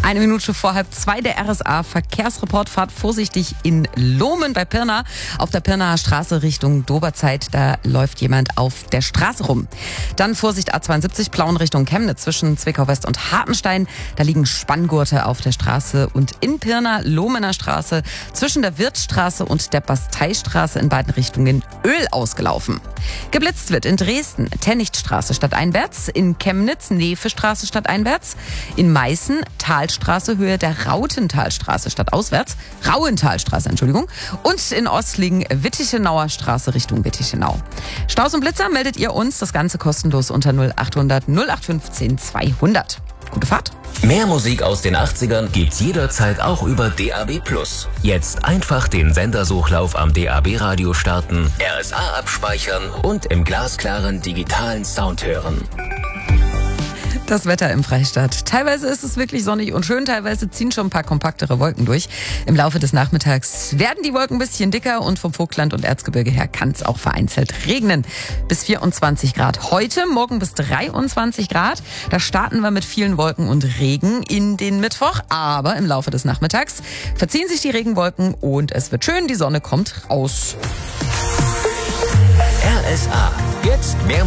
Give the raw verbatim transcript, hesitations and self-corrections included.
Eine Minute vor halb zwei der R S A-Verkehrsreport. Fahrt vorsichtig in Lohmen bei Pirna. Auf der Pirnaer Straße Richtung Doberzeit, da läuft jemand auf der Straße rum. Dann Vorsicht A zweiundsiebzig, Plauen Richtung Chemnitz zwischen Zwickau West und Hartenstein. Da liegen Spanngurte auf der Straße. Und in Pirna, Lohmener Straße, zwischen der Wirtstraße und der Basteistraße in beiden Richtungen Öl ausgelaufen. Geblitzt wird in Dresden, Tennichtstraße stadteinwärts, in Chemnitz, Nefestraße stadteinwärts, in Meißen, Talstraße Höhe der Rautentalstraße stadtauswärts, Rauentalstraße, Entschuldigung, und in Ostlingen Wittichenauer Straße Richtung Wittichenau. Staus und Blitzer meldet ihr uns, das Ganze kostenlos unter null achthundert null acht fünfzehn zweihundert. Gute Fahrt. Mehr Musik aus den achtzigern gibt's jederzeit auch über D A B plus. Jetzt einfach den Sendersuchlauf am D A B-Radio starten, R S A abspeichern und im glasklaren digitalen Sound hören. Das Wetter im Freistaat. Teilweise ist es wirklich sonnig und schön, teilweise ziehen schon ein paar kompaktere Wolken durch. Im Laufe des Nachmittags werden die Wolken ein bisschen dicker und vom Vogtland und Erzgebirge her kann es auch vereinzelt regnen. Bis vierundzwanzig Grad heute, morgen bis dreiundzwanzig Grad. Da starten wir mit vielen Wolken und Regen in den Mittwoch, aber im Laufe des Nachmittags verziehen sich die Regenwolken und es wird schön, die Sonne kommt raus. R S A, jetzt mehr